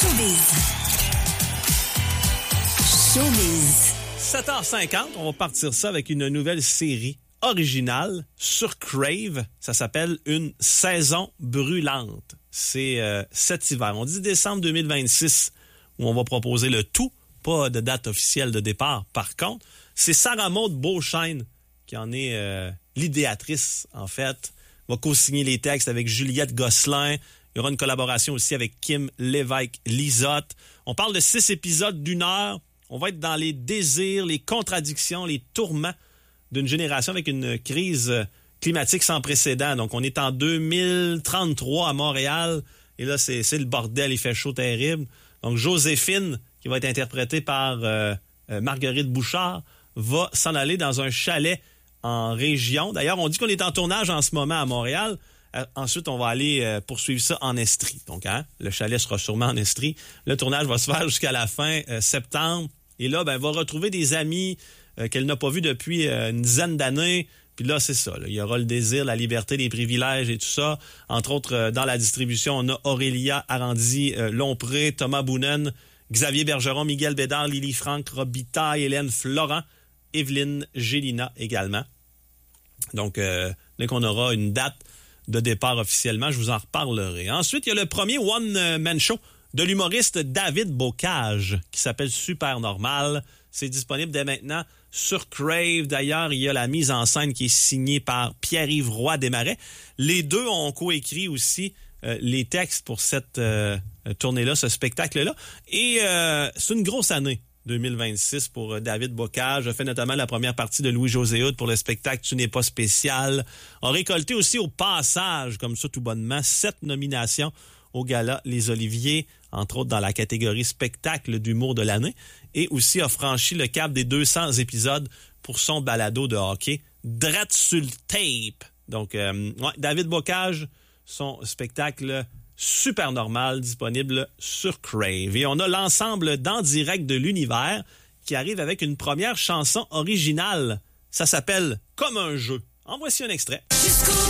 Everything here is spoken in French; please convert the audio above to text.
Showbiz. 7h50, on va partir ça avec une nouvelle série originale sur Crave. Ça s'appelle Une saison brûlante. C'est cet hiver. On dit décembre 2026 où on va proposer le tout. Pas de date officielle de départ. Par contre, c'est Sarah Maud Beauchesne qui en est l'idéatrice, en fait. Va co-signer les textes avec Juliette Gosselin. Il y aura une collaboration aussi avec Kim Lévesque-Lisotte. On parle de 6 épisodes d'1 heure. On va être dans les désirs, les contradictions, les tourments d'une génération avec une crise climatique sans précédent. Donc, on est en 2033 à Montréal. Et là, c'est le bordel. Il fait chaud terrible. Donc, Joséphine, qui va être interprétée par Marguerite Bouchard, va s'en aller dans un chalet en région. D'ailleurs, on dit qu'on est en tournage en ce moment à Montréal. Ensuite, on va aller poursuivre ça en Estrie. Donc, le chalet sera sûrement en Estrie. Le tournage va se faire jusqu'à la fin septembre. Et là, elle va retrouver des amis qu'elle n'a pas vus depuis une dizaine d'années. Puis là, c'est ça. Là. Il y aura le désir, la liberté, les privilèges et tout ça. Entre autres, dans la distribution, on a Aurélia Arandy-Lompré, Thomas Boonen, Xavier Bergeron, Miguel Bédard, Lily Franck, Robita, Hélène Florent, Evelyne Gélina également. Donc, dès qu'on aura une date de départ officiellement, je vous en reparlerai. Ensuite, il y a le premier one-man show de l'humoriste David Bocage qui s'appelle Super Normal. C'est disponible dès maintenant sur Crave. D'ailleurs, il y a la mise en scène qui est signée par Pierre-Yves Roy Desmarais. Les deux ont coécrit aussi les textes pour cette tournée-là, ce spectacle-là. Et c'est une grosse année 2026 pour David Bocage. A fait notamment la première partie de Louis-José Hood pour le spectacle Tu n'es pas spécial. A récolté aussi au passage, comme ça tout bonnement, 7 nominations au gala Les Oliviers, entre autres dans la catégorie spectacle d'humour de l'année, et aussi a franchi le cap des 200 épisodes pour son balado de hockey, Drette sur le tape. Donc, David Bocage, son spectacle Super Normal, disponible sur Crave. Et on a l'ensemble d'En direct de l'univers qui arrive avec une première chanson originale. Ça s'appelle Comme un jeu. En voici un extrait.